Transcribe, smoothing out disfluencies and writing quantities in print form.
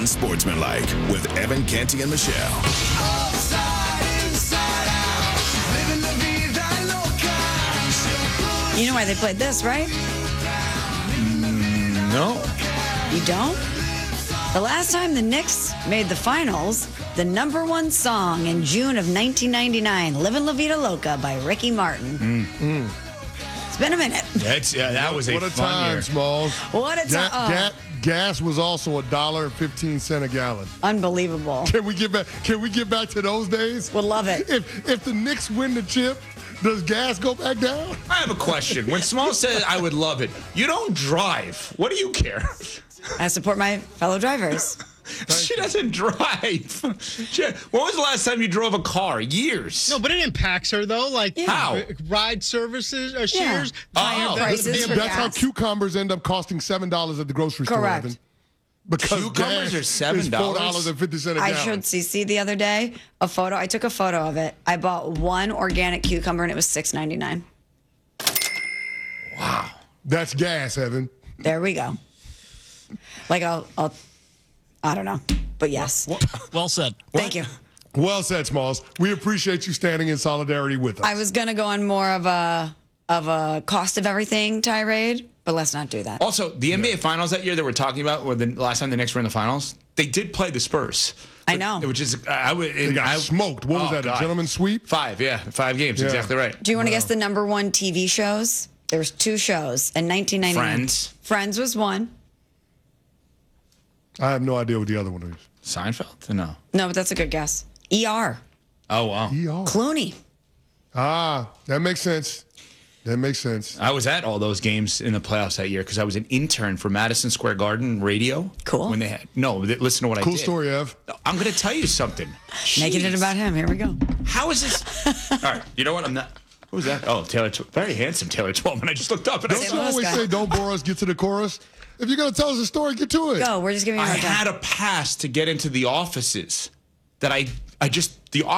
Unsportsmanlike with Evan Canty and Michelle. Outside, inside out, living la vida loca. You know why they played this, right? No. You don't? The last time the Knicks made the finals, the #1 song in June of 1999, Livin' La Vida Loca by Ricky Martin. It's been a minute. That was What a fun time, year. Smalls. What a time. Gas was also $1.15 a gallon. Unbelievable. Can we get back? Can we get back to those days? Would love it. If the Knicks win the chip, does gas go back down? I have a question. When Small says I would love it, you don't drive. What do you care? I support my fellow drivers. She doesn't drive. When was the last time you drove a car? Years. No, but it impacts her, though. Like, How? Ride services, shares. Higher prices for That's how gas. cucumbers end up costing $7 at the grocery store. Correct. Evan. Because Cucumbers gas are $7? is $4.50 a gallon. I showed CC the other day a photo. I took a photo of it. I bought one organic cucumber and it was $6.99. Wow. That's gas, Evan. There we go. Like I don't know, but yes. Well said. Thank you. Well said, Smalls. We appreciate you standing in solidarity with us. I was gonna go on more of a cost of everything tirade, but let's not do that. Also, the NBA Finals that year that we're talking about, or the last time the Knicks were in the finals, they did play the Spurs. I know. Which is, They got smoked. What was that, God. a gentleman's sweep? 5 games, Yeah. exactly right. Do you want to guess the #1 TV shows? There was 2 shows in 1999. Friends. Friends was one. I have no idea what the other one is. Seinfeld? No. No, but that's a good guess. ER. Oh, wow. Clooney. That makes sense. That makes sense. I was at all those games in the playoffs that year because I was an intern for Madison Square Garden radio. Cool. When they had, listen to what I did. Cool story, Ev. I'm going to tell you something. Making it Jeez. about him. Here we go. How is this? All right. You know what? I'm not. Who's that? Oh, Taylor. Very handsome Taylor Twellman. I just looked up and I Don't saw. you always say, don't bore us, get to the chorus? If you're going to tell us a story, get to it. Go. We're just giving you a I hard time. had a pass to get into the offices that I just, the